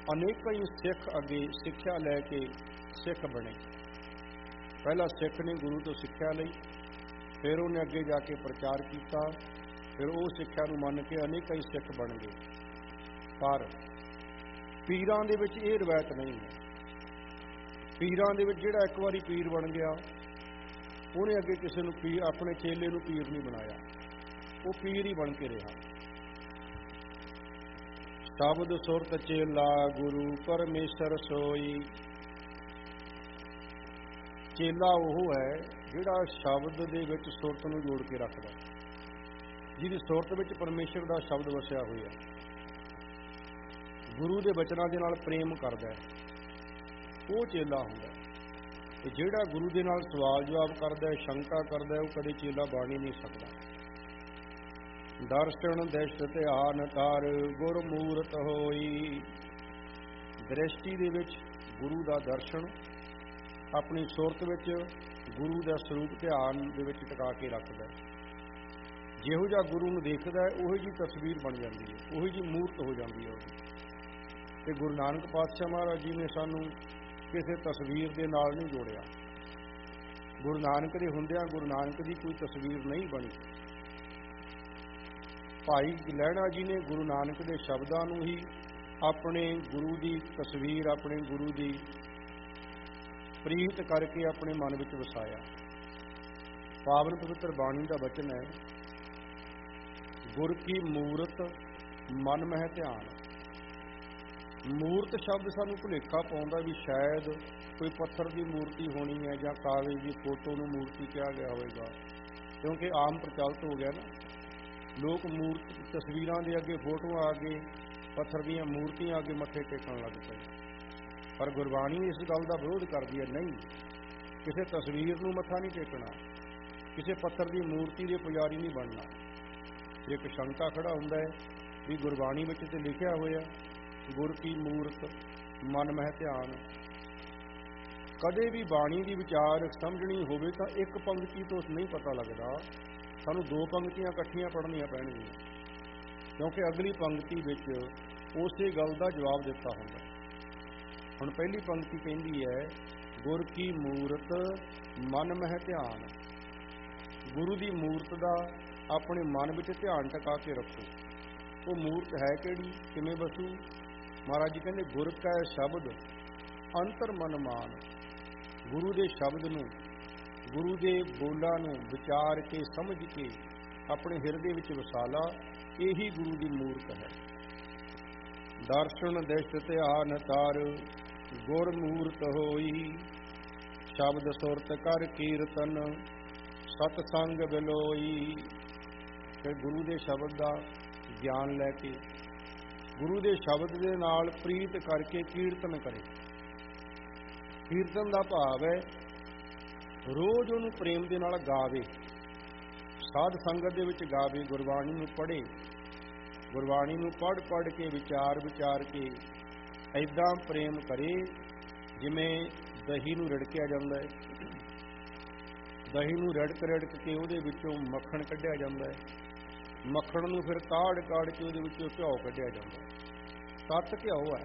ਅਨੇਕਾਂ ਹੀ ਸਿੱਖ ਅੱਗੇ ਸਿੱਖਿਆ ਲੈ ਕੇ ਸਿੱਖ ਬਣੇ। ਪਹਿਲਾਂ ਸਿੱਖ ਨੇ ਗੁਰੂ ਤੋਂ ਸਿੱਖਿਆ ਲਈ, ਫਿਰ ਉਹਨੇ ਅੱਗੇ ਜਾ ਕੇ ਪ੍ਰਚਾਰ ਕੀਤਾ, ਫਿਰ ਉਹ ਸਿੱਖਿਆ ਨੂੰ ਮੰਨ ਕੇ ਅਨੇਕਾਂ ਹੀ ਸਿੱਖ ਬਣ ਗਏ। ਪਰ ਪੀਰਾਂ ਦੇ ਵਿੱਚ ਇਹ ਰਵਾਇਤ ਨਹੀਂ ਹੈ। ਪੀਰਾਂ ਦੇ ਵਿੱਚ ਜਿਹੜਾ ਇੱਕ ਵਾਰੀ ਪੀਰ ਬਣ ਗਿਆ, ਉਹਨੇ ਅੱਗੇ ਕਿਸੇ ਨੂੰ ਪੀਰ, ਆਪਣੇ ਚੇਲੇ ਨੂੰ ਪੀਰ ਨਹੀਂ ਬਣਾਇਆ, ਉਹ ਪੀਰ ਹੀ ਬਣ ਕੇ ਰਿਹਾ। ਸ਼ਬਦ ਸੁਰਤ ਚੇਲਾ ਗੁਰੂ ਪਰਮੇਸ਼ਰ ਸੋਈ। ਚੇਲਾ ਉਹ ਹੈ ਜਿਹੜਾ ਸ਼ਬਦ ਦੇ ਵਿੱਚ ਸੁਰਤ ਨੂੰ ਜੋੜ ਕੇ ਰੱਖਦਾ, ਜਿਹਦੀ ਸੁਰਤ ਵਿੱਚ ਪਰਮੇਸ਼ਰ ਦਾ ਸ਼ਬਦ ਵਸਿਆ ਹੋਇਆ, ਗੁਰੂ ਦੇ ਬਚਨਾਂ ਦੇ ਨਾਲ ਪ੍ਰੇਮ ਕਰਦਾ, ਉਹ ਚੇਲਾ ਹੁੰਦਾ। ਤੇ ਜਿਹੜਾ ਗੁਰੂ ਦੇ ਨਾਲ ਸਵਾਲ ਜਵਾਬ ਕਰਦਾ, ਸ਼ੰਕਾ ਕਰਦਾ, ਉਹ ਕਦੇ ਚੇਲਾ ਬਣ ਹੀ ਨਹੀਂ ਸਕਦਾ। ਦਰਸ਼ਨ ਦਿਸ਼ਟ ਧਿਆਨ ਕਰ ਗੁਰ ਮੂਰਤ ਹੋਈ। ਦ੍ਰਿਸ਼ਟੀ ਦੇ ਵਿੱਚ ਗੁਰੂ ਦਾ ਦਰਸ਼ਨ, ਆਪਣੀ ਸੁਰਤ ਵਿੱਚ ਗੁਰੂ ਦਾ ਸਰੂਪ ਧਿਆਨ ਦੇ ਵਿੱਚ ਟਿਕਾ ਕੇ ਰੱਖਦਾ। ਜਿਹੋ ਜਿਹਾ ਗੁਰੂ ਨੂੰ ਦੇਖਦਾ, ਉਹੀ ਜਿਹੀ ਤਸਵੀਰ ਬਣ ਜਾਂਦੀ ਹੈ, ਉਹੀ ਜਿਹੀ ਮੂਰਤ ਹੋ ਜਾਂਦੀ ਹੈ ਉਹਦੀ। ਤੇ ਗੁਰੂ ਨਾਨਕ ਪਾਤਸ਼ਾਹ ਮਹਾਰਾਜ ਜੀ ਨੇ ਸਾਨੂੰ ਕਿਸੇ ਤਸਵੀਰ ਦੇ ਨਾਲ ਨਹੀਂ ਜੋੜਿਆ। ਗੁਰੂ ਨਾਨਕ ਦੇ ਹੁੰਦਿਆਂ ਗੁਰੂ ਨਾਨਕ ਦੀ ਕੋਈ ਤਸਵੀਰ ਨਹੀਂ ਬਣੀ। ਭਾਈ ਲਹਿਣਾ ਜੀ ਨੇ ਗੁਰੂ ਨਾਨਕ ਦੇ ਸ਼ਬਦਾਂ ਨੂੰ ਹੀ ਆਪਣੇ ਗੁਰੂ ਦੀ ਤਸਵੀਰ, ਆਪਣੇ ਗੁਰੂ ਦੀ ਪ੍ਰੀਤ ਕਰਕੇ ਆਪਣੇ ਮਨ ਵਿੱਚ ਵਸਾਇਆ। ਪਾਵਨ ਪਵਿੱਤਰ ਬਾਣੀ ਦਾ ਬਚਨ ਹੈ, ਗੁਰ ਕੀ ਮੂਰਤ ਮਨ ਮਹਿ ਧਿਆਨ। ਮੂਰਤ ਸ਼ਬਦ ਸਾਨੂੰ ਭੁਲੇਖਾ ਪਾਉਂਦਾ ਵੀ ਸ਼ਾਇਦ ਕੋਈ ਪੱਥਰ ਦੀ ਮੂਰਤੀ ਹੋਣੀ ਹੈ ਜਾਂ ਕਾਗਜ਼ ਦੀ ਫੋਟੋ ਨੂੰ ਮੂਰਤੀ ਕਿਹਾ ਗਿਆ ਹੋਵੇਗਾ, ਕਿਉਂਕਿ ਆਮ ਪ੍ਰਚਲਿਤ ਹੋ ਗਿਆ ਨਾ, ਲੋਕ ਮੂਰਤ ਤਸਵੀਰਾਂ ਦੇ ਅੱਗੇ ਫੋਟੋਆਂ ਆ ਕੇ, ਪੱਥਰ ਦੀਆਂ ਮੂਰਤੀਆਂ ਅੱਗੇ ਮੱਥੇ ਟੇਕਣ ਲੱਗ ਪਏ। ਪਰ ਗੁਰਬਾਣੀ ਇਸ ਗੱਲ ਦਾ ਵਿਰੋਧ ਕਰਦੀ ਹੈ, ਨਹੀਂ, ਕਿਸੇ ਤਸਵੀਰ ਨੂੰ ਮੱਥਾ ਨਹੀਂ ਟੇਕਣਾ, ਕਿਸੇ ਪੱਥਰ ਦੀ ਮੂਰਤੀ ਦੇ ਪੁਜਾਰੀ ਨਹੀਂ ਬਣਨਾ। ਇੱਕ ਸ਼ੰਕਾ ਖੜਾ ਹੁੰਦਾ ਹੈ ਵੀ ਗੁਰਬਾਣੀ ਵਿੱਚ ਤੇ ਲਿਖਿਆ ਹੋਇਆ ਗੁਰ ਕੀ ਮੂਰਤ ਮਨ ਮਹਿ ਧਿਆਨ। ਕਦੇ ਵੀ ਬਾਣੀ ਦੀ ਵਿਚਾਰ ਸਮਝਣੀ ਹੋਵੇ ਤਾਂ ਇੱਕ ਪੰਕਤੀ ਤੋਂ ਨਹੀਂ ਪਤਾ ਲੱਗਦਾ, ਸਾਨੂੰ ਦੋ ਪੰਕਤੀਆਂ ਇਕੱਠੀਆਂ ਪੜ੍ਹਨੀਆਂ ਪੈਣਗੀਆਂ, ਕਿਉਂਕਿ ਅਗਲੀ ਪੰਕਤੀ ਵਿੱਚ ਉਸੇ ਗੱਲ ਦਾ ਜਵਾਬ ਦਿੱਤਾ ਹੁੰਦਾ। ਹੁਣ ਪਹਿਲੀ ਪੰਕਤੀ ਕਹਿੰਦੀ ਹੈ, ਗੁਰ ਕੀ ਮੂਰਤ ਮਨ ਮਹਿ ਧਿਆਨ। ਗੁਰੂ ਦੀ ਮੂਰਤ ਦਾ ਆਪਣੇ ਮਨ ਵਿੱਚ ਧਿਆਨ ਟਿਕਾ ਕੇ ਰੱਖੋ। ਉਹ ਮੂਰਤ ਹੈ ਕਿਹੜੀ, ਕਿਵੇਂ ਵਸੂ? ਮਹਾਰਾਜ ਜੀ ਕਹਿੰਦੇ, ਗੁਰ ਕੈ ਸ਼ਬਦ ਅੰਤਰ ਮਨ ਮਾਨ। ਗੁਰੂ ਦੇ ਸ਼ਬਦ ਨੂੰ, ਗੁਰੂ ਦੇ ਬੋਲਾਂ ਨੂੰ ਵਿਚਾਰ ਕੇ, ਸਮਝ ਕੇ ਆਪਣੇ ਹਿਰਦੇ ਵਿੱਚ ਵਸਾ ਲਾ, ਇਹੀ ਗੁਰੂ ਦੀ ਮੂਰਤ ਹੈ। ਦਰਸ਼ਨ ਦਿਸ਼ਟ ਧਿਆਨ ਕਰ ਗੁਰ ਮੂਰਤ ਹੋਈ। ਸ਼ਬਦ ਸੁਰਤ ਕਰ ਕੀਰਤਨ ਸਤ ਸੰਗ ਬਿਲੋਈ। ਫਿਰ ਗੁਰੂ ਦੇ ਸ਼ਬਦ ਦਾ ਗਿਆਨ ਲੈ ਕੇ, ਗੁਰੂ ਦੇ ਸ਼ਬਦ ਦੇ ਨਾਲ ਪ੍ਰੀਤ ਕਰਕੇ ਕੀਰਤਨ ਕਰੇ। ਕੀਰਤਨ ਦਾ ਭਾਵ ਹੈ ਰੋਜ਼ ਉਹਨੂੰ ਪ੍ਰੇਮ ਦੇ ਨਾਲ ਗਾਵੇ, ਸਾਧ ਸੰਗਤ ਦੇ ਵਿੱਚ ਗਾਵੇ, ਗੁਰਬਾਣੀ ਨੂੰ ਪੜ੍ਹੇ, ਗੁਰਬਾਣੀ ਨੂੰ ਪੜ੍ਹ ਕੇ ਵਿਚਾਰ ਕੇ ਐਦਾਂ ਪ੍ਰੇਮ ਕਰੇ ਜਿਵੇਂ ਦਹੀਂ ਨੂੰ ਰਿੜਕਿਆ ਜਾਂਦਾ ਹੈ। ਦਹੀਂ ਨੂੰ ਰਿੜਕ ਕੇ ਉਹਦੇ ਵਿੱਚੋਂ ਮੱਖਣ ਕੱਢਿਆ ਜਾਂਦਾ ਹੈ, ਮੱਖਣ ਨੂੰ ਫਿਰ ਕਾੜ ਕੇ ਉਹਦੇ ਵਿੱਚੋਂ ਘਿਓ ਕੱਢਿਆ ਜਾਂਦਾ ਹੈ, ਸੱਤ ਘਿਓ ਹੈ।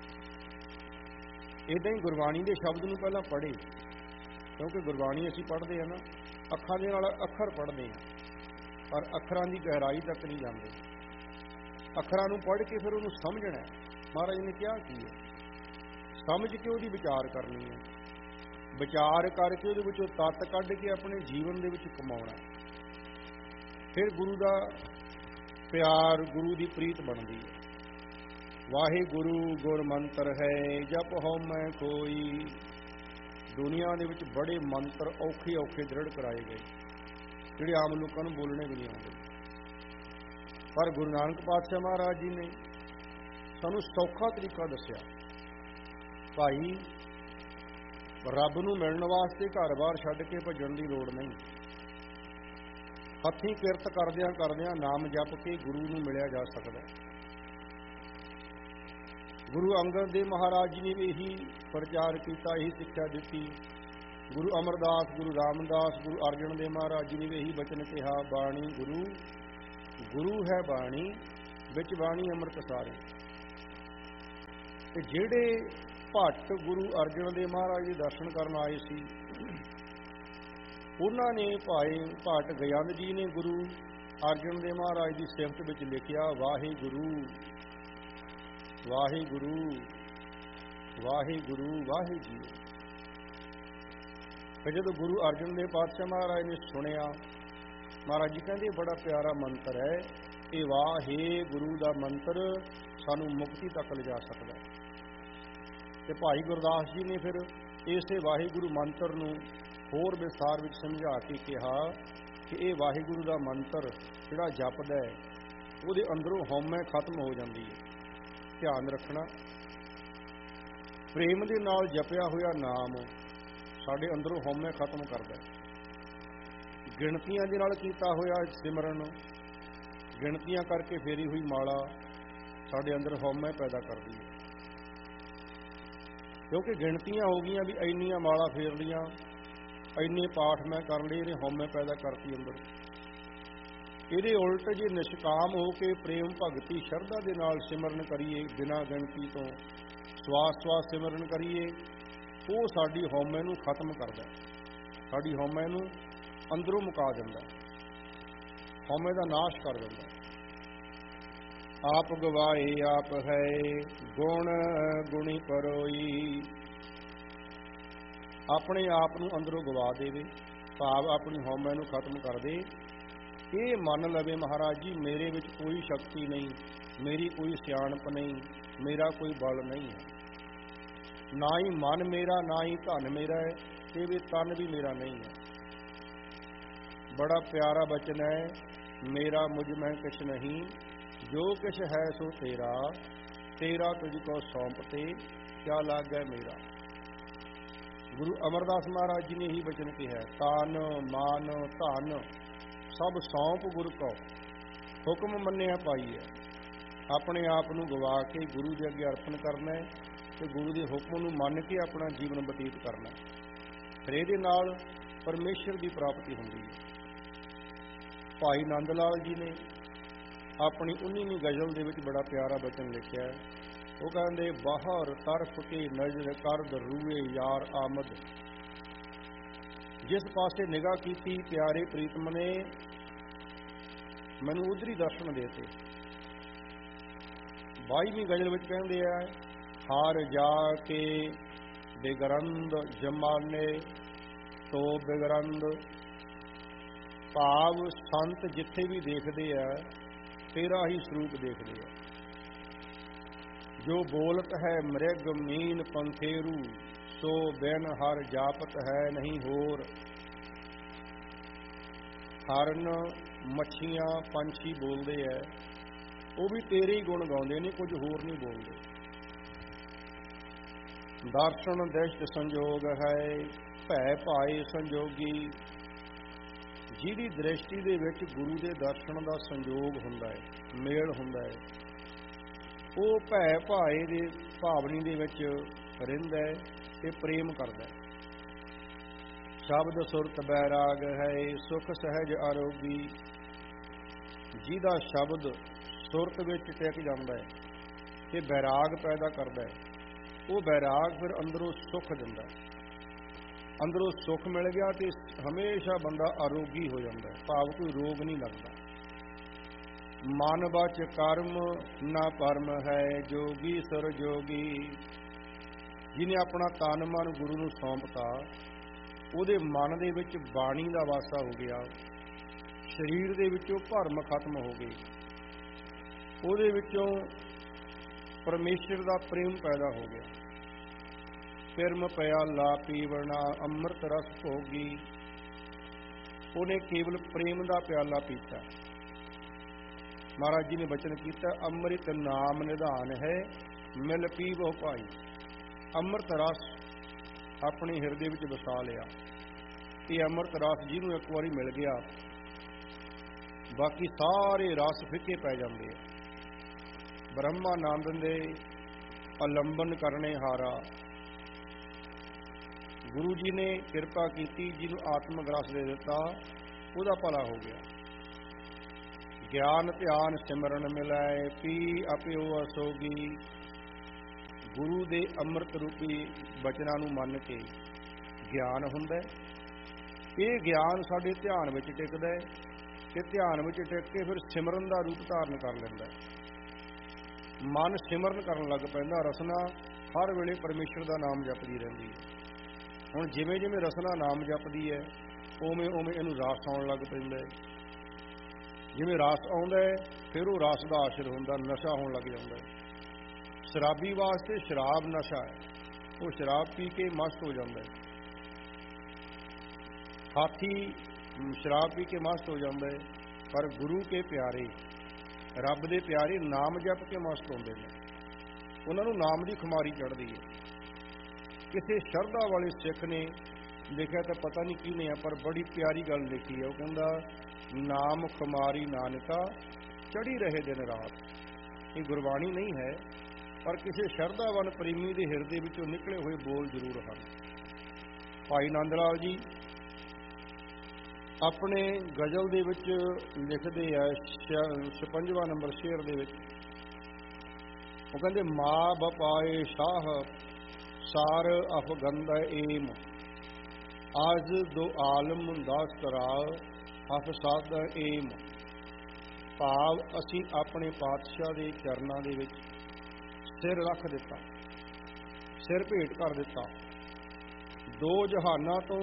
ਇੱਦਾਂ ਹੀ ਗੁਰਬਾਣੀ ਦੇ ਸ਼ਬਦ ਨੂੰ ਪਹਿਲਾਂ ਪੜ੍ਹੇ, ਕਿਉਂਕਿ ਗੁਰਬਾਣੀ ਅਸੀਂ ਪੜ੍ਹਦੇ ਹਾਂ ਨਾ, ਅੱਖਾਂ ਦੇ ਨਾਲ ਅੱਖਰ ਪੜ੍ਹਦੇ ਹਾਂ, ਪਰ ਅੱਖਰਾਂ ਦੀ ਗਹਿਰਾਈ ਤੱਕ ਨਹੀਂ ਜਾਂਦੇ। ਅੱਖਰਾਂ ਨੂੰ ਪੜ੍ਹ ਕੇ ਫਿਰ ਉਹਨੂੰ ਸਮਝਣਾ। ਮਹਾਰਾਜ ਨੇ ਕਿਹਾ ਕੀ ਹੈ, ਸਮਝ ਕੇ ਉਹਦੀ ਵਿਚਾਰ ਕਰਨੀ ਹੈ, ਵਿਚਾਰ ਕਰਕੇ ਉਹਦੇ ਵਿੱਚੋਂ ਤੱਤ ਕੱਢ ਕੇ ਆਪਣੇ ਜੀਵਨ ਦੇ ਵਿੱਚ ਕਮਾਉਣਾ। ਫਿਰ ਗੁਰੂ ਦਾ ਪਿਆਰ, ਗੁਰੂ ਦੀ ਪ੍ਰੀਤ ਬਣਦੀ ਹੈ। ਵਾਹਿਗੁਰੂ ਗੁਰ ਮੰਤਰ ਹੈ ਜਪ ਹਉਮੈ ਕੋਈ। ਦੁਨੀਆ ਦੇ ਵਿੱਚ ਬੜੇ ਮੰਤਰ ਔਖੇ ਦ੍ਰਿੜ ਕਰਾਏ ਗਏ, ਜਿਹੜੇ ਆਮ ਲੋਕਾਂ ਨੂੰ ਬੋਲਣੇ ਵੀ ਨਹੀਂ ਆਉਂਦੇ, ਪਰ ਗੁਰੂ ਨਾਨਕ ਪਾਤਸ਼ਾਹ ਮਹਾਰਾਜ ਜੀ ਨੇ ਸਾਨੂੰ ਸੌਖਾ ਤਰੀਕਾ ਦੱਸਿਆ। ਭਾਈ, ਰੱਬ ਨੂੰ ਮਿਲਣ ਵਾਸਤੇ ਘਰ-ਬਾਰ ਛੱਡ ਕੇ ਭੱਜਣ ਦੀ ਲੋੜ ਨਹੀਂ। ਹੱਥੀਂ ਕਿਰਤ ਕਰਦਿਆਂ ਨਾਮ ਜਪ ਕੇ ਗੁਰੂ ਨੂੰ ਮਿਲਿਆ ਜਾ ਸਕਦਾ। ਗੁਰੂ ਅੰਗਦ ਦੇਵ ਮਹਾਰਾਜ ਜੀ ਨੇ ਵੀ ਇਹੀ ਪ੍ਰਚਾਰ ਕੀਤਾ, ਇਹੀ ਸਿੱਖਿਆ ਦਿੱਤੀ। ਗੁਰੂ ਅਮਰਦਾਸ, ਗੁਰੂ ਰਾਮਦਾਸ, ਗੁਰੂ ਅਰਜਨ ਦੇਵ ਮਹਾਰਾਜ ਜੀ ਨੇ ਵੀ ਇਹੀ ਬਚਨ ਕਿਹਾ, ਬਾਣੀ ਗੁਰੂ ਹੈ ਬਾਣੀ, ਵਿੱਚ ਬਾਣੀ ਅੰਮ੍ਰਿਤ ਸਾਰੇ। ਤੇ ਜਿਹੜੇ ਭੱਟ ਗੁਰੂ ਅਰਜਨ ਦੇਵ ਮਹਾਰਾਜ ਦੇ ਦਰਸ਼ਨ ਕਰਨ ਆਏ ਸੀ, ਉਹਨਾਂ ਨੇ ਭਾਈ ਭੱਟ ਗਯੰਦ ਜੀ ਨੇ ਗੁਰੂ ਅਰਜਨ ਦੇਵ ਮਹਾਰਾਜ ਦੀ ਸਿਫਤ ਵਿੱਚ ਲਿਖਿਆ, ਵਾਹਿਗੁਰੂ ਵਾਹਿਗੁਰੂ ਵਾਹਿਗੁਰੂ ਵਾਹਿਗੁਰੂ। ਫਿਰ ਜਦੋਂ ਗੁਰੂ ਅਰਜਨ ਦੇਵ ਪਾਤਸ਼ਾਹ ਮਹਾਰਾਜ ਨੇ ਸੁਣਿਆ, ਮਹਾਰਾਜ ਜੀ ਕਹਿੰਦੇ ਬੜਾ ਪਿਆਰਾ ਮੰਤਰ ਹੈ ਇਹ, ਵਾਹਿਗੁਰੂ ਦਾ ਮੰਤਰ ਸਾਨੂੰ ਮੁਕਤੀ ਤੱਕ ਲਿਜਾ ਸਕਦਾ। ਤੇ ਭਾਈ ਗੁਰਦਾਸ ਜੀ ਨੇ ਫਿਰ ਇਸੇ ਵਾਹਿਗੁਰੂ ਮੰਤਰ ਨੂੰ ਹੋਰ ਵਿਸਥਾਰ ਵਿੱਚ ਸਮਝਾ ਕੇ ਕਿਹਾ ਕਿ ਇਹ ਵਾਹਿਗੁਰੂ ਦਾ ਮੰਤਰ ਜਿਹੜਾ ਜਪਦਾ ਹੈ ਉਹਦੇ ਅੰਦਰੋਂ ਹਉਮੈ ਖਤਮ ਹੋ ਜਾਂਦੀ ਹੈ। ਧਿਆਨ ਰੱਖਣਾ, ਪ੍ਰੇਮ ਦੇ ਨਾਲ ਜਪਿਆ ਹੋਇਆ ਨਾਮ ਸਾਡੇ ਅੰਦਰੋਂ ਹਉਮੈ ਖਤਮ ਕਰਦਾ ਹੈ। ਗਿਣਤੀਆਂ ਦੇ ਨਾਲ ਕੀਤਾ ਹੋਇਆ ਸਿਮਰਨ, ਗਿਣਤੀਆਂ ਕਰਕੇ ਫੇਰੀ ਹੋਈ ਮਾਲਾ ਸਾਡੇ ਅੰਦਰ ਹਉਮੈ ਪੈਦਾ ਕਰਦੀ ਹੈ। ਕਿਉਂਕਿ ਗਿਣਤੀਆਂ ਹੋ ਗਈਆਂ ਵੀ ਇੰਨੀਆਂ ਮਾਲਾ ਫੇਰ ਲੀਆਂ, ਇੰਨੇ ਪਾਠ ਮੈਂ ਕਰ ਲਏ, ਇਹਨੇ ਹਉਮੈ ਪੈਦਾ ਕਰਤੀ ਅੰਦਰ। ਇਹਦੇ ਉਲਟ ਜੇ ਨਿਸ਼ਕਾਮ ਹੋ ਕੇ ਪ੍ਰੇਮ ਭਗਤੀ ਸ਼ਰਧਾ ਦੇ ਨਾਲ ਸਿਮਰਨ ਕਰੀਏ, ਬਿਨਾਂ ਗਿਣਤੀ ਤੋਂ ਸਵਾਸ ਸਵਾਸ ਸਿਮਰਨ ਕਰੀਏ, ਉਹ ਸਾਡੀ ਹਉਮੈ ਨੂੰ ਖਤਮ ਕਰਦਾ, ਸਾਡੀ ਹਉਮੈ ਨੂੰ ਅੰਦਰੋਂ ਮੁਕਾ ਦਿੰਦਾ, ਹਉਮੈ ਦਾ ਨਾਸ਼ ਕਰ ਦਿੰਦਾ। ਆਪ ਗਵਾਏ ਆਪ ਹੈ ਗੁਣ ਗੁਣੀ ਪਰੋਈ। ਆਪਣੇ ਆਪ ਨੂੰ ਅੰਦਰੋਂ ਗਵਾ ਦੇਵੇ, ਭਾਵ ਆਪਣੀ ਹਉਮੈ ਨੂੰ ਖਤਮ ਕਰ ਦੇ। ਇਹ ਮੰਨ ਲਵੇ ਮਹਾਰਾਜ ਜੀ ਮੇਰੇ ਵਿੱਚ ਕੋਈ ਸ਼ਕਤੀ ਨਹੀਂ, ਮੇਰੀ ਕੋਈ ਸਿਆਣਪ ਨਹੀਂ, ਮੇਰਾ ਕੋਈ ਬਲ ਨਹੀਂ ਹੈ, ਨਾ ਹੀ ਮਨ ਮੇਰਾ ਨਾ ਹੀ ਧਨ ਮੇਰਾ ਹੈ, ਤੇ ਵੀ ਤਨ ਵੀ ਮੇਰਾ ਨਹੀਂ ਹੈ। ਬੜਾ ਪਿਆਰਾ ਬਚਨ ਹੈ, ਮੇਰਾ ਮੁਝ ਮੈਂ ਕਿਛ ਨਹੀਂ, ਜੋ ਕਿਛ ਹੈ ਸੋ ਤੇਰਾ, ਤੇਰਾ ਤੁਝ ਕੋ ਸੌਂਪਤੇ ਕਿਆ ਲਾਗੈ ਮੇਰਾ। ਗੁਰੂ ਅਮਰਦਾਸ ਮਹਾਰਾਜ ਜੀ ਨੇ ਇਹੀ ਬਚਨ ਕਿਹਾ, ਤਨ ਮਨ ਧਨ ਸਭ ਸੌਂਪ ਗੁਰ ਕੋ, ਹੁਕਮ ਮੰਨਿਆ ਪਾਈ ਹੈ। ਆਪਣੇ ਆਪ ਨੂੰ ਗਵਾ ਕੇ ਗੁਰੂ ਦੇ ਅੱਗੇ ਅਰਪਣ ਕਰਨਾ ਹੈ ਤੇ ਗੁਰੂ ਦੇ ਹੁਕਮ ਨੂੰ ਮੰਨ ਕੇ ਆਪਣਾ ਜੀਵਨ ਬਤੀਤ ਕਰਨਾ। ਫਿਰ ਇਹਦੇ ਨਾਲ ਪਰਮੇਸ਼ਰ ਦੀ ਪ੍ਰਾਪਤੀ ਹੁੰਦੀ ਹੈ। ਭਾਈ ਨੰਦ ਲਾਲ ਜੀ ਨੇ ਆਪਣੀ 19ਵੀਂ ਗਜ਼ਲ ਦੇ ਵਿੱਚ ਬੜਾ ਪਿਆਰਾ ਬਚਨ ਲਿਖਿਆ ਹੈ। ਉਹ ਕਹਿੰਦੇ, ਬਾਹਰ ਤਰਫ ਕੇ ਨਜ਼ਰ ਕਰਦ ਰੂਏ ਯਾਰ ਆਮਦ। ਜਿਸ ਪਾਸੇ ਨਿਗਾਹ ਕੀਤੀ ਪਿਆਰੇ ਪ੍ਰੀਤਮ ਨੇ, ਮੈਨੂੰ ਉਧਰ ਹੀ ਦਰਸ਼ਨ ਦੇਤੇ। 22ਵੀਂ ਗਜ਼ਲ ਵਿੱਚ ਕਹਿੰਦੇ ਆ, ਹਾਰ ਜਾ ਕੇ ਬੇਗਰੰਦ ਜਮਾਨੇ ਤੋ ਬੇਗਰੰਦ। ਭਾਵ ਸੰਤ ਜਿੱਥੇ ਵੀ ਦੇਖਦੇ ਆ ਤੇਰਾ ਹੀ ਸਰੂਪ ਦੇਖਦੇ ਆ। ਜੋ ਬੋਲਤ ਹੈ ਮ੍ਰਿਗ ਮੀਨ ਪੰਖੇਰੂ, ਸੋ ਬਿਨ ਹਰ ਜਾਪਤ ਹੈ ਨਹੀਂ ਹੋਰ। ਹਰਨ ਮੱਛੀਆਂ ਪੰਛੀ ਬੋਲਦੇ ਐ, ਉਹ ਵੀ ਤੇਰੇ ਹੀ ਗੁਣ ਗਾਉਂਦੇ ਨੇ, ਕੁਝ ਹੋਰ ਨਹੀਂ ਬੋਲਦੇ। ਦਰਸ਼ਨ ਦ੍ਰਿਸ਼ਟ ਸੰਜੋਗ ਹੈ, ਭੈ ਭਾਏ ਸੰਜੋਗੀ। ਜਿਹਦੀ ਦ੍ਰਿਸ਼ਟੀ ਦੇ ਵਿੱਚ ਗੁਰੂ ਦੇ ਦਰਸ਼ਨ ਦਾ ਸੰਜੋਗ ਹੁੰਦਾ ਹੈ, ਮੇਲ ਹੁੰਦਾ ਹੈ, ਉਹ ਭੈ ਭਾਏ ਦੇ ਭਾਵਨੀ ਦੇ ਵਿੱਚ ਰਹਿੰਦਾ ਹੈ ਤੇ ਪ੍ਰੇਮ ਕਰਦਾ ਹੈ। ਸ਼ਬਦ ਸੁਰਤ ਬੈਰਾਗ ਹੈ, ਸੁਖ ਸਹਿਜ ਆਰੋਗੀ। ਜਿਹਦਾ ਸ਼ਬਦ ਸੁਰਤ ਵਿੱਚ ਟਿਕ ਜਾਂਦਾ ਹੈ ਤੇ ਬੈਰਾਗ ਪੈਦਾ ਕਰਦਾ ਹੈ, ਉਹ ਬੈਰਾਗ ਫਿਰ ਅੰਦਰੋਂ ਸੁਖ ਦਿੰਦਾ ਹੈ। ਅੰਦਰੋਂ ਸੁਖ ਮਿਲ ਗਿਆ ਤੇ ਹਮੇਸ਼ਾ ਬੰਦਾ ਆਰੋਗੀ ਹੋ ਜਾਂਦਾ ਹੈ, ਭਾਵ ਕੋਈ ਰੋਗ ਨਹੀਂ ਲੱਗਦਾ। ਮਨ ਬਚ ਕਰਮ ਨਾ ਪਰਮ ਹੈ, ਜੋਗੀ ਸੁਰ ਜੋਗੀ। ਜਿਹਨੇ ਆਪਣਾ ਤਨ ਮਨ ਗੁਰੂ ਨੂੰ ਸੌਂਪਤਾ, ਉਹਦੇ ਮਨ ਦੇ ਵਿੱਚ ਬਾਣੀ ਦਾ ਵਾਸਾ ਹੋ ਗਿਆ, ਸਰੀਰ ਦੇ ਵਿੱਚੋਂ ਭਰਮ ਖਤਮ ਹੋ ਗਏ, ਉਹਦੇ ਵਿੱਚੋਂ ਪਰਮੇਸ਼ਰ ਦਾ ਪ੍ਰੇਮ ਪੈਦਾ ਹੋ ਗਿਆ। ਪਿਰਮ ਪਿਆਲਾ ਪੀਵਣਾ ਅੰਮ੍ਰਿਤ ਰਸ ਭੋਗੀ। ਉਹਨੇ ਕੇਵਲ ਪ੍ਰੇਮ ਦਾ ਪਿਆਲਾ ਪੀਤਾ। ਮਹਾਰਾਜ ਜੀ ਨੇ ਬਚਨ ਕੀਤਾ, ਅੰਮ੍ਰਿਤ ਨਾਮ ਨਿਧਾਨ ਹੈ, ਮਿਲ ਪੀਵੋ ਭਾਈ। ਅੰਮ੍ਰਿਤ ਰਸ ਆਪਣੇ ਹਿਰਦੇ ਵਿੱਚ ਵਸਾ ਲਿਆ। ਇਹ ਅੰਮ੍ਰਿਤ ਰਸ ਜਿਹਨੂੰ ਇੱਕ ਵਾਰੀ ਮਿਲ ਗਿਆ, ਬਾਕੀ ਸਾਰੇ ਰਸ ਫਿੱਕੇ ਪੈ ਜਾਂਦੇ ਆ। ਬ੍ਰਹਮਾਨੰਦ ਦੇ ਅਲੰਬਨ ਕਰਨੇ ਹਾਰਾ। ਗੁਰੂ ਜੀ ਨੇ ਕਿਰਪਾ ਕੀਤੀ, ਜਿਹਨੂੰ ਆਤਮਿਕ ਰਸ ਦੇ ਦਿੱਤਾ, ਉਹਦਾ ਭਲਾ ਹੋ ਗਿਆ। ਗਿਆਨ ਧਿਆਨ ਸਿਮਰਨ ਮਿਲਾਏ, ਪੀ ਅਪਿਓ ਅਸੋਗੀ। ਗੁਰੂ ਦੇ ਅੰਮ੍ਰਿਤ ਰੂਪੀ ਬਚਨਾਂ ਨੂੰ ਮੰਨ ਕੇ ਗਿਆਨ ਹੁੰਦਾ। ਇਹ ਗਿਆਨ ਸਾਡੇ ਧਿਆਨ ਵਿੱਚ ਟਿਕਦਾ ਹੈ ਤੇ ਧਿਆਨ ਵਿੱਚ ਟਿਕ ਕੇ ਫਿਰ ਸਿਮਰਨ ਦਾ ਰੂਪ ਧਾਰਨ ਕਰ ਲੈਂਦਾ। ਮਨ ਸਿਮਰਨ ਕਰਨ ਲੱਗ ਪੈਂਦਾ, ਰਸਨਾ ਹਰ ਵੇਲੇ ਪਰਮੇਸ਼ਰ ਦਾ ਨਾਮ ਜਪਦੀ ਰਹਿੰਦੀ ਹੈ। ਹੁਣ ਜਿਵੇਂ ਜਿਵੇਂ ਰਸਨਾ ਨਾਮ ਜਪਦੀ ਹੈ ਉਵੇਂ ਉਵੇਂ ਇਹਨੂੰ ਰਸ ਆਉਣ ਲੱਗ ਪੈਂਦਾ ਹੈ। ਜਿਵੇਂ ਰਸ ਆਉਂਦਾ ਹੈ ਫਿਰ ਉਹ ਰਸ ਦਾ ਆਸ਼ਰ ਹੁੰਦਾ, ਨਸ਼ਾ ਹੋਣ ਲੱਗ ਜਾਂਦਾ ਹੈ। ਸ਼ਰਾਬੀ ਵਾਸਤੇ ਸ਼ਰਾਬ ਨਸ਼ਾ ਹੈ, ਉਹ ਸ਼ਰਾਬ ਪੀ ਕੇ ਮਸਤ ਹੋ ਜਾਂਦਾ ਹੈ। ਹਾਥੀ ਸ਼ਰਾਬ ਪੀ ਕੇ ਮਸਤ ਹੋ ਜਾਂਦਾ ਹੈ, ਪਰ ਗੁਰੂ ਕੇ ਪਿਆਰੇ, ਰੱਬ ਦੇ ਪਿਆਰੇ ਨਾਮ ਜਪ ਕੇ ਮਸਤ ਹੁੰਦੇ ਨੇ। ਉਹਨਾਂ ਨੂੰ ਨਾਮ ਦੀ ਖੁਮਾਰੀ ਚੜ੍ਹਦੀ ਹੈ। ਕਿਸੇ ਸ਼ਰਧਾ ਵਾਲੇ ਸਿੱਖ ਨੇ ਲਿਖਿਆ ਤਾਂ ਪਤਾ ਨਹੀਂ ਕਿਹਨੇ ਆ, ਪਰ ਬੜੀ ਪਿਆਰੀ ਗੱਲ ਲਿਖੀ ਹੈ। ਉਹ ਕਹਿੰਦਾ, ਨਾਮ ਖੁਮਾਰੀ ਨਾਨਕਾ ਚੜ੍ਹੀ ਰਹੇ ਦਿਨ ਰਾਤ। ਇਹ ਗੁਰਬਾਣੀ ਨਹੀਂ ਹੈ, ਪਰ ਕਿਸੇ ਸ਼ਰਧਾਵਾਨ ਪ੍ਰੇਮੀ ਦੇ ਹਿਰਦੇ ਵਿੱਚੋਂ ਨਿਕਲੇ ਹੋਏ ਬੋਲ ਜ਼ਰੂਰ ਹਨ। ਭਾਈ ਨੰਦ ਲਾਲ ਜੀ ਆਪਣੇ ਗਜ਼ਲ ਦੇ ਵਿੱਚ ਲਿਖਦੇ ਆ 56ਵਾਂ ਨੰਬਰ ਸ਼ੇਰ ਦੇ ਵਿੱਚ, ਉਹ ਕਹਿੰਦੇ, ਮਾਂ ਬਪਾਏ ਸ਼ਾਹ ਸਾਰ ਅਫਗੰਦ ਏਮ, ਅੱਜ ਦੋ ਆਲਮ ਦਾਸ ਕਰਾ ਹਫਸਾਦ ਏਮ। ਭਾਵ ਅਸੀਂ ਆਪਣੇ ਪਾਤਸ਼ਾਹ ਦੇ ਚਰਨਾਂ ਦੇ ਵਿੱਚ ਸਿਰ ਰੱਖ ਦਿੱਤਾ, ਸਿਰ ਭੇਟ ਕਰ ਦਿੱਤਾ। ਦੋ ਜਹਾਨਾਂ ਤੋਂ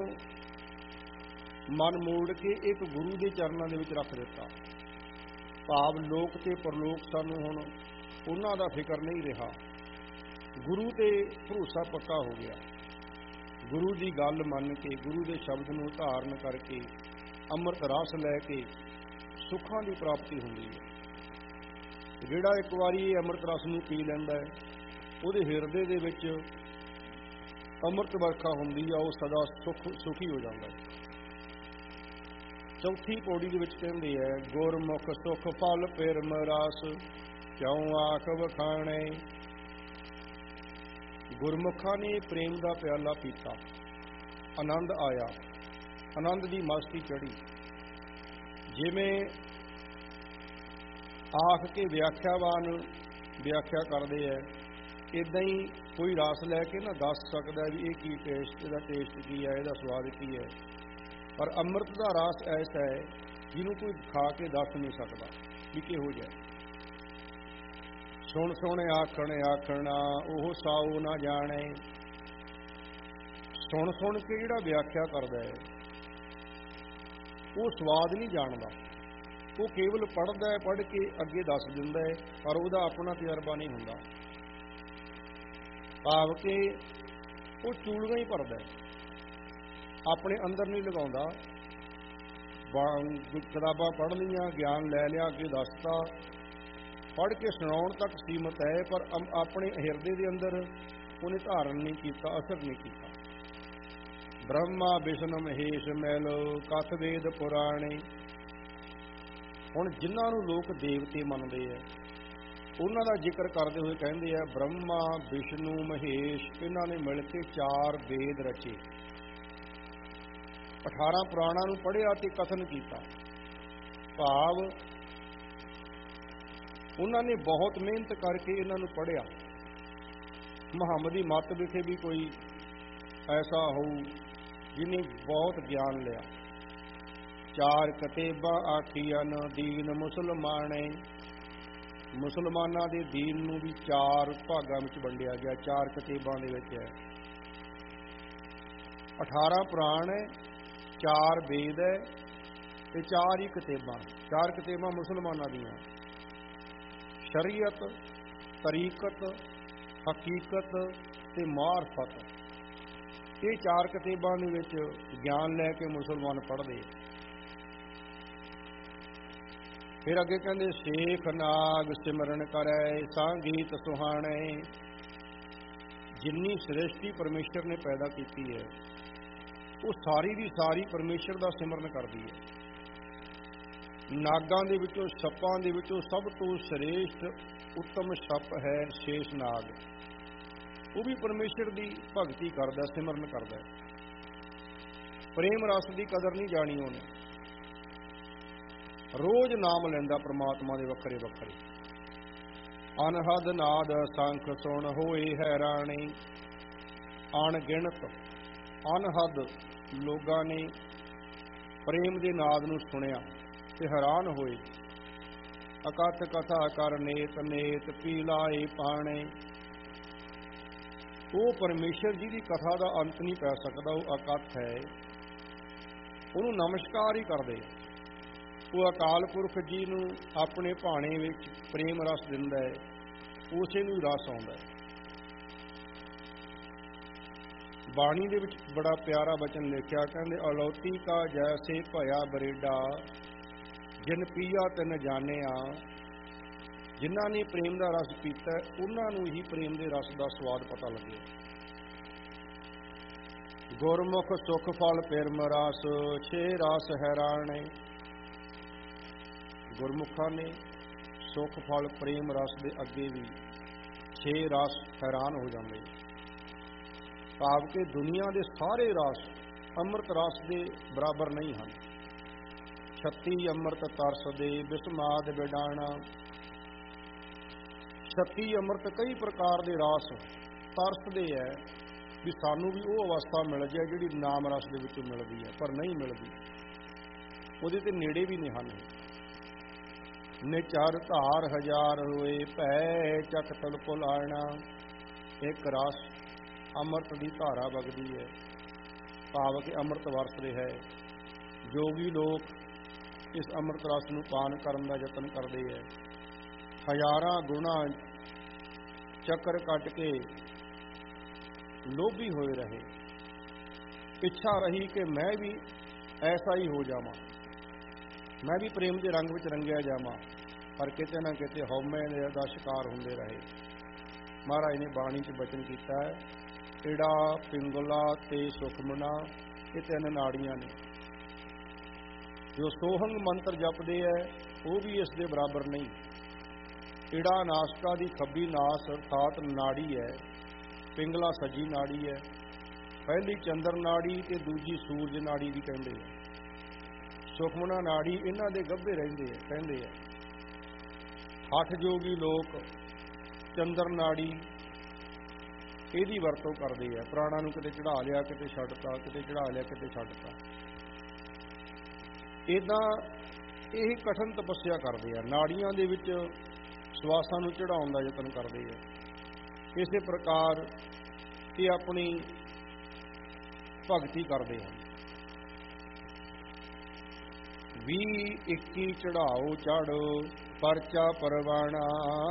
ਮਨ ਮੋੜ ਕੇ ਇੱਕ ਗੁਰੂ ਦੇ ਚਰਨਾਂ ਦੇ ਵਿੱਚ ਰੱਖ ਦਿੱਤਾ। ਭਾਵ ਲੋਕ ਤੇ ਪਰਲੋਕ ਸਾਨੂੰ ਹੁਣ ਉਹਨਾਂ ਦਾ ਫਿਕਰ ਨਹੀਂ ਰਿਹਾ, ਗੁਰੂ ਤੇ ਭਰੋਸਾ ਪੱਕਾ ਹੋ ਗਿਆ। ਗੁਰੂ ਦੀ ਗੱਲ ਮੰਨ ਕੇ, ਗੁਰੂ ਦੇ ਸ਼ਬਦ ਨੂੰ ਧਾਰਨ ਕਰਕੇ, ਅੰਮ੍ਰਿਤ ਰਸ ਲੈ ਕੇ ਸੁੱਖਾਂ ਦੀ ਪ੍ਰਾਪਤੀ ਹੁੰਦੀ ਹੈ। ਜਿਹੜਾ ਇੱਕ ਵਾਰੀ ਇਹ ਅੰਮ੍ਰਿਤ ਰਸ ਨੂੰ ਪੀ ਲੈਂਦਾ ਹੈ, ਉਹਦੇ ਹਿਰਦੇ ਦੇ ਵਿੱਚ ਅੰਮ੍ਰਿਤ ਵਰਖਾ ਹੁੰਦੀ ਆ, ਉਹ ਸਦਾ ਸੁਖੀ ਹੋ ਜਾਂਦਾ ਹੈ। ਚੌਥੀ ਪੌੜੀ ਦੇ ਵਿੱਚ ਕਹਿੰਦੇ ਹੈ, ਗੁਰਮੁਖ ਸੁਖ ਫਲ ਪਿਰਮ ਰਸ ਕਿਉਂ ਆਖ ਵਖਾਣੇ। ਗੁਰਮੁਖਾਂ ਨੇ ਪ੍ਰੇਮ ਦਾ ਪਿਆਲਾ ਪੀਤਾ, ਆਨੰਦ ਆਇਆ, ਆਨੰਦ ਦੀ ਮਸਤੀ ਚੜ੍ਹੀ। ਜਿਵੇਂ ਆਖ ਕੇ ਵਿਆਖਿਆਵਾਨ ਵਿਆਖਿਆ ਕਰਦੇ ਹੈ, ਇੱਦਾਂ ਹੀ ਕੋਈ ਰਸ ਲੈ ਕੇ ਨਾ ਦੱਸ ਸਕਦਾ ਵੀ ਇਹ ਕੀ ਟੇਸਟ, ਇਹਦਾ ਟੇਸਟ ਕੀ ਹੈ, ਇਹਦਾ ਸਵਾਦ ਕੀ ਹੈ। ਪਰ ਅੰਮ੍ਰਿਤ ਦਾ ਰਸ ਐਸਾ ਹੈ ਜਿਹਨੂੰ ਕੋਈ ਖਾ ਕੇ ਦੱਸ ਨਹੀਂ ਸਕਦਾ ਵੀ ਕਿਹੋ ਜਿਹਾ। ਸੁਣ ਸੁਣ ਆਖਣ ਆਖਣਾ ਉਹ ਸਾਉ ਨਾ ਜਾਣੇ। ਸੁਣ ਸੁਣ ਕੇ ਜਿਹੜਾ ਵਿਆਖਿਆ ਕਰਦਾ ਹੈ ਉਹ ਸਵਾਦ ਨਹੀਂ ਜਾਣਦਾ, ਉਹ ਕੇਵਲ ਪੜ੍ਹਦਾ ਹੈ, ਪੜ੍ਹ ਕੇ ਅੱਗੇ ਦੱਸ ਦਿੰਦਾ ਹੈ, ਪਰ ਉਹਦਾ ਆਪਣਾ ਤਜਰਬਾ ਨਹੀਂ ਹੁੰਦਾ। ਭਾਵ ਕਿ ਉਹ ਚੂੜੀਆਂ ਹੀ ਭਰਦਾ, ਆਪਣੇ ਅੰਦਰ ਨਹੀਂ ਲਗਾਉਂਦਾ। ਕਿਤਾਬਾਂ ਪੜ੍ਹ ਲਈਆਂ, ਗਿਆਨ ਲੈ ਲਿਆ, ਅੱਗੇ ਦੱਸਤਾ, ਪੜ੍ਹ ਕੇ ਸੁਣਾਉਣ ਤੱਕ ਸੀਮਤ ਹੈ, ਪਰ ਆਪਣੇ ਹਿਰਦੇ ਦੇ ਅੰਦਰ ਉਹਨੇ ਧਾਰਨ ਨਹੀਂ ਕੀਤਾ, ਅਸਰ ਨਹੀਂ ਕੀਤਾ। ਬ੍ਰਹਮਾ ਵਿਸ਼ਨੂੰ ਮਹੇਸ਼ ਮੈਲ ਕਥ ਵੇਦ ਪੁਰਾਣੇ। ਹੁਣ ਜਿਨ੍ਹਾਂ ਨੂੰ ਲੋਕ ਦੇਵਤੇ ਮੰਨਦੇ ਆ, ਉਹਨਾਂ ਦਾ ਜ਼ਿਕਰ ਕਰਦੇ ਹੋਏ ਕਹਿੰਦੇ ਆ, ਬ੍ਰਹਮਾ ਵਿਸ਼ਨੂੰ ਮਹੇਸ਼ ਇਹਨਾਂ ਨੇ ਮਿਲ ਕੇ 4 ਵੇਦ ਰਚੇ, 18 ਪੁਰਾਣਾਂ ਨੂੰ ਪੜ੍ਹਿਆ ਤੇ ਕਥਨ ਕੀਤਾ। ਭਾਵ ਉਹਨਾਂ ਨੇ ਬਹੁਤ ਮਿਹਨਤ ਕਰਕੇ ਇਹਨਾਂ ਨੂੰ ਪੜ੍ਹਿਆ। ਮੁਹੰਮਦ ਦੀ ਮੱਤ ਵਿਖੇ ਵੀ ਕੋਈ ਐਸਾ ਹੋਊ ਜਿਹਨੇ ਬਹੁਤ ਗਿਆਨ ਲਿਆ। 4 ਕਤੇਬਾਂ ਆਖੀਆਂ ਦੀਨ ਮੁਸਲਮਾਨੇ। ਮੁਸਲਮਾਨਾਂ ਦੇ ਦੀਨ ਨੂੰ ਵੀ 4 ਭਾਗਾਂ ਵਿੱਚ ਵੰਡਿਆ ਗਿਆ, 4 ਕਤੇਬਾਂ ਦੇ ਵਿੱਚ ਹੈ। 18 ਪੁਰਾਣ ਹੈ, 4 ਵੇਦ ਹੈ ਤੇ 4 ਹੀ ਕਤੇਬਾਂ। 4 ਕਤੇਬਾਂ ਮੁਸਲਮਾਨਾਂ ਦੀਆਂ, ਸ਼ਰੀਅਤ, ਤਰੀਕਤ, ਹਕੀਕਤ ਤੇ ਮਾਰਫਤ। ਇਹ 4 ਕਤੇਬਾਂ ਦੇ ਵਿੱਚ ਗਿਆਨ ਲੈ ਕੇ ਮੁਸਲਮਾਨ ਪੜ੍ਹਦੇ। ਫਿਰ ਅੱਗੇ ਕਹਿੰਦੇ, ਸੇਖ ਨਾਗ ਸਿਮਰਨ ਕਰੈ ਸੰਗੀਤ ਸੁਹਾਣੇ। ਜਿੰਨੀ ਸ੍ਰਿਸ਼ਟੀ ਪਰਮੇਸ਼ਰ ਨੇ ਪੈਦਾ ਕੀਤੀ ਹੈ, ਉਹ ਸਾਰੀ ਦੀ ਸਾਰੀ ਪਰਮੇਸ਼ਰ ਦਾ ਸਿਮਰਨ ਕਰਦੀ ਹੈ। ਨਾਗਾਂ ਦੇ ਵਿੱਚੋਂ, ਸੱਪਾਂ ਦੇ ਵਿੱਚੋਂ ਸਭ ਤੋਂ ਸ੍ਰੇਸ਼ਟ ਉੱਤਮ ਸੱਪ ਹੈ ਸ਼ੇਸ਼ ਨਾਗ। ਉਹ ਵੀ ਪਰਮੇਸ਼ਰ ਦੀ ਭਗਤੀ ਕਰਦਾ, ਸਿਮਰਨ ਕਰਦਾ। ਪ੍ਰੇਮ ਰਸ ਦੀ ਕਦਰ ਨਹੀਂ ਜਾਣੀ ਉਹਨੇ, ਰੋਜ਼ ਨਾਮ ਲੈਂਦਾ ਪ੍ਰਮਾਤਮਾ ਦੇ ਵੱਖਰੇ ਵੱਖਰੇ। ਅਨਹਦ ਨਾਦ ਸੰਖ ਸੁਣ ਹੋਏ ਹੈਰਾਣੇ। ਅਣਗਿਣਤ ਅਨਹਦ ਲੋਕਾਂ ਨੇ ਪ੍ਰੇਮ ਦੇ ਨਾਦ ਨੂੰ ਸੁਣਿਆ ਤੇ ਹੈਰਾਨ ਹੋਏ। ਅਕਥ ਕਥਾ ਕਰ ਨੇਤ ਨੇਤ ਪੀ ਲਾਏ ਪਾਣੇ। ਉਹ ਪਰਮੇਸ਼ਰ ਜੀ ਦੀ ਕਥਾ ਦਾ ਅੰਤ ਨਹੀਂ ਪੈ ਸਕਦਾ, ਉਹ ਅਕਥ ਹੈ, ਉਹਨੂੰ ਨਮਸਕਾਰ ਹੀ ਕਰਦੇ। ਉਹ ਅਕਾਲ ਪੁਰਖ ਜੀ ਨੂੰ ਆਪਣੇ ਭਾਣੇ ਵਿੱਚ ਪ੍ਰੇਮ ਰਸ ਦਿੰਦਾ ਹੈ, ਉਸੇ ਨੂੰ ਰਸ ਆਉਂਦਾ ਹੈ। ਬਾਣੀ ਦੇ ਵਿੱਚ ਬੜਾ ਪਿਆਰਾ ਬਚਨ ਲਿਖਿਆ, ਕਹਿੰਦੇ ਅਲੌਤੀ ਕਾ ਜੈਸੇ ਭਇਆ ਬਰੇਡਾ ਜਿਨ ਪੀਆ ਤਿਨ ਜਾਣਿਆ। ਜਿਨ੍ਹਾਂ ਨੇ ਪ੍ਰੇਮ ਦਾ ਰਸ ਪੀਤਾ ਉਹਨਾਂ ਨੂੰ ਹੀ ਪ੍ਰੇਮ ਦੇ ਰਸ ਦਾ ਸਵਾਦ ਪਤਾ ਲੱਗਿਆ। ਗੁਰਮੁਖ ਸੁਖ ਫਲ ਪਿਰਮ ਰਸ ਛੇ ਰਸ ਹੈਰਾਣੇ। ਗੁਰਮੁਖਾਂ ਨੇ ਸੁਖ ਫਲ ਪ੍ਰੇਮ ਰਸ ਦੇ ਅੱਗੇ ਵੀ ਛੇ ਰਸ ਹੈਰਾਨ ਹੋ ਜਾਂਦੇ। ਭਾਵ ਕਿ ਦੁਨੀਆ ਦੇ ਸਾਰੇ ਰਸ ਅੰਮ੍ਰਿਤ ਰਸ ਦੇ ਬਰਾਬਰ ਨਹੀਂ ਹਨ। 36 ਅੰਮ੍ਰਿਤ ਤਰਸਦੇ ਬਿਸਮਾਦ ਬਿਡਾਣਾ। 36 ਅੰਮ੍ਰਿਤ ਕਈ ਪ੍ਰਕਾਰ ਦੇ ਰਸ ਤਰਸਦੇ ਹੈ ਵੀ ਸਾਨੂੰ ਵੀ ਉਹ ਅਵਸਥਾ ਮਿਲ ਜਾਏ ਜਿਹੜੀ ਨਾਮ ਰਸ ਦੇ ਵਿੱਚੋਂ ਮਿਲਦੀ ਹੈ, ਪਰ ਨਹੀਂ ਮਿਲਦੀ, ਉਹਦੇ ਤੇ ਨੇੜੇ ਵੀ ਨਹੀਂ ਹਨ। ਨਿਚਰ ਧਾਰ ਹਜ਼ਾਰ ਹੋਏ ਭੈ ਚੱਕ ਤੜਕੁਲ ਆਣਾ। ਇੱਕ ਰਸ ਅੰਮ੍ਰਿਤ ਦੀ ਧਾਰਾ ਵਗਦੀ ਹੈ, ਭਾਵ ਕਿ ਅੰਮ੍ਰਿਤ ਵਰਸ ਰਿਹਾ ਹੈ। ਜੋਗੀ ਲੋਕ ਇਸ ਅੰਮ੍ਰਿਤ ਰਸ ਨੂੰ ਪਾਨ ਕਰਨ ਦਾ ਯਤਨ ਕਰਦੇ ਹੈ। ਹਜ਼ਾਰਾਂ ਗੁਣਾ ਚੱਕਰ ਕੱਟ ਕੇ ਲੋਭੀ ਹੋਏ ਰਹੇ। ਇੱਛਾ ਰਹੀ ਕਿ ਮੈਂ ਵੀ ਐਸਾ ਹੀ ਹੋ ਜਾਵਾਂ, ਮੈਂ ਵੀ ਪ੍ਰੇਮ ਦੇ ਰੰਗ ਵਿੱਚ ਰੰਗਿਆ ਜਾਵਾਂ, ਪਰ ਕਿਤੇ ਨਾ ਕਿਤੇ ਹਉਮੈ ਦਾ ਸ਼ਿਕਾਰ ਹੁੰਦੇ ਰਹੇ। ਮਹਾਰਾਜ ਨੇ ਬਾਣੀ 'ਚ ਬਚਨ ਕੀਤਾ ਹੈ, ਈੜਾ ਪਿੰਗਲਾ ਤੇ ਸੁਖਮਨਾ, ਇਹ ਤਿੰਨ ਨਾੜੀਆਂ ਨੇ। ਜੋ ਸੋਹੰਗ ਮੰਤਰ ਜਪਦੇ ਹੈ ਉਹ ਵੀ ਇਸ ਦੇ ਬਰਾਬਰ ਨਹੀਂ। ਈੜਾ ਨਾਸਕਾ ਦੀ ਖੱਬੀ ਨਾਸ ਅਰਥਾਤ ਨਾੜੀ ਹੈ, ਪਿੰਗਲਾ ਸੱਜੀ ਨਾੜੀ ਹੈ। ਪਹਿਲੀ ਚੰਦਰ ਨਾੜੀ ਤੇ ਦੂਜੀ ਸੂਰਜ ਨਾੜੀ ਵੀ ਕਹਿੰਦੇ ਆ। ਸੁਖਮਨਾ ਨਾੜੀ ਇਹਨਾਂ ਦੇ ਗੱਭੇ ਰਹਿੰਦੇ ਆ, ਕਹਿੰਦੇ ਆ। ਹੱਠ ਜੋਗੀ ਲੋਕ ਚੰਦਰ ਨਾੜੀ ਇਹਦੀ ਵਰਤੋਂ ਕਰਦੇ ਆ। ਪ੍ਰਾਣਾਂ ਨੂੰ ਕਿਤੇ ਚੜਾ ਲਿਆ, ਕਿਤੇ ਛੱਡਤਾ, ਕਿਤੇ ਚੜਾ ਲਿਆ, ਕਿਤੇ ਛੱਡਤਾ। ਏਦਾਂ ਇਹ ਕਠਨ ਤਪੱਸਿਆ ਕਰਦੇ ਆ, ਨਾੜੀਆਂ ਦੇ ਵਿੱਚ ਸਵਾਸਾਂ ਨੂੰ ਚੜਾਉਣ ਦਾ ਯਤਨ ਕਰਦੇ ਆ। ਇਸੇ ਪ੍ਰਕਾਰ ਇਹ ਆਪਣੀ ਭਗਤੀ ਕਰਦੇ ਹਨ। 20-21 ਚੜਾਓ ਚੜ੍ਹ ਪਰਚਾ ਪਰਵਾਣਾ।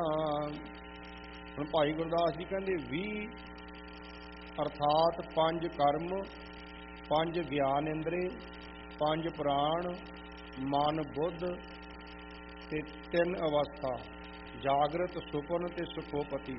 ਹੁਣ ਭਾਈ ਗੁਰਦਾਸ ਜੀ ਕਹਿੰਦੇ 20 ਅਰਥਾਤ 5 ਕਰਮ, 5 ਗਿਆਨ ਇੰਦਰੀ, 5 ਪ੍ਰਾਣ, ਮਨ ਬੁੱਧ ਤੇ 3 ਅਵਸਥਾ ਜਾਗਰਤ ਸੁਪਨ ਤੇ ਸੁਖੋਪਤੀ।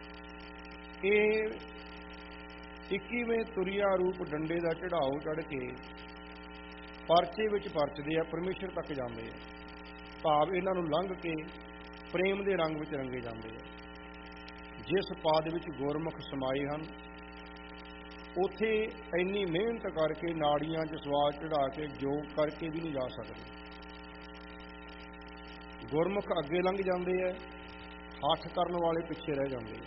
ਇਹ 21ਵੇਂ ਤੁਰਿਆ ਰੂਪ ਡੰਡੇ ਦਾ ਚੜਾਓ ਚੜ੍ਹ ਕੇ ਪਰਚੇ ਵਿੱਚ ਪਰਚਦੇ ਆ, ਪਰਮੇਸ਼ਰ ਤੱਕ ਜਾਂਦੇ ਆ। ਭਾਵ ਇਹਨਾਂ ਨੂੰ ਲੰਘ ਕੇ ਪ੍ਰੇਮ ਦੇ ਰੰਗ ਵਿੱਚ ਰੰਗੇ ਜਾਂਦੇ ਆ। ਜਿਸ ਪਾਦ ਵਿੱਚ ਗੁਰਮੁਖ ਸਮਾਏ ਹਨ ਉੱਥੇ ਇੰਨੀ ਮਿਹਨਤ ਕਰਕੇ ਨਾੜੀਆਂ 'ਚ ਸਵਾਦ ਚੜਾ ਕੇ ਯੋਗ ਕਰਕੇ ਵੀ ਨਹੀਂ ਜਾ ਸਕਦੇ। ਗੁਰਮੁਖ ਅੱਗੇ ਲੰਘ ਜਾਂਦੇ ਆ, ਹੱਠ ਕਰਨ ਵਾਲੇ ਪਿੱਛੇ ਰਹਿ ਜਾਂਦੇ ਆ।